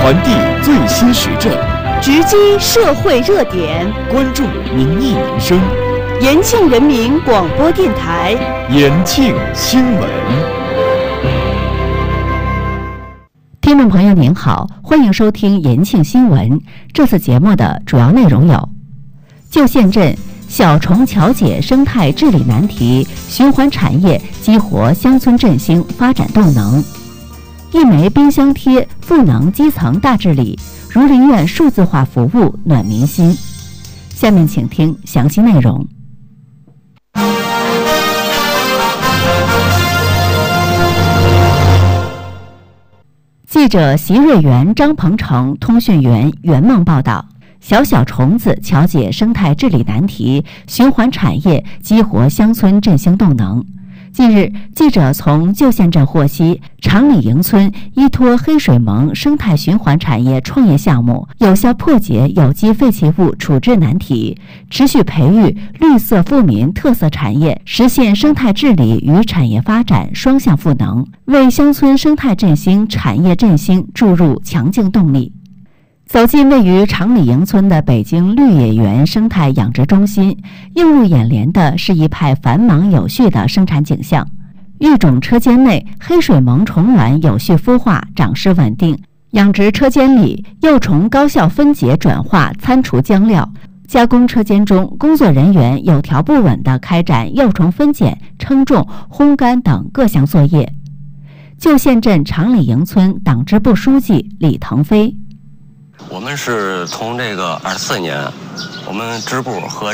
传递最新时政， 直击社会热点， 关注民意民生。 延庆人民广播电台， 延庆新闻。 听众朋友您好，欢迎收听延庆新闻。这次节目的主要内容有：旧县镇小虫调解生态治理难题，循环产业激活乡村振兴发展动能；一枚冰箱贴赋能基层大治理，儒林院数字化服务暖民心。下面请听详细内容。记者席瑞元、张鹏程，通讯员圆梦报道：小虫子调解生态治理难题，循环产业激活乡村振兴动能。近日，记者从旧县镇获悉，长里营村依托黑水盟生态循环产业创业项目，有效破解有机废弃物处置难题，持续培育绿色富民特色产业，实现生态治理与产业发展双向赋能，为乡村生态振兴、产业振兴注入强劲动力。走进位于长里营村的北京绿野园生态养殖中心，映入眼帘的是一派繁忙有序的生产景象。育种车间内黑水盟虫卵有序孵化，长势稳定；养殖车间里幼虫高效分解转化餐厨浆料；加工车间中，工作人员有条不紊地开展幼虫分拣、称重、烘干等各项作业。旧县镇长里营村党支部书记李腾飞： 我们是从这个24年，我们支部和